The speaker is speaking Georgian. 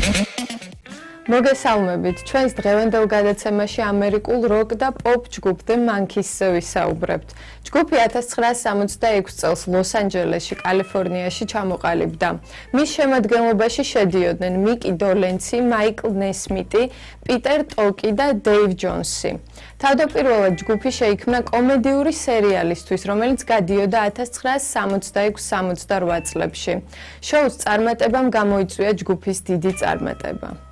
მოგესალმებით, ჩვენს დღევანდელ გადაცემაში ამერიკულ როკ და პოპ ჯგუფ The Monkees-ზე ვისაუბრებთ. ჯგუფი 1966 წელს ლოს-ანჯელესში, კალიფორნიაში ჩამოყალიბდა. მის შემადგენლობაში შედიოდნენ მიკი დოლენცი, მაიკლ ნესმიტი, პიტერ ტოკი და დეივ ჯონსი. თავდაპირველად ჯგუფი შეიქმნა კომედიური სერიალისთვის, რომელიც გადიოდა 1966-68 წლებში. შოუს წარმატებამ გამოიწვია ჯგუფის დიდი წარმატება.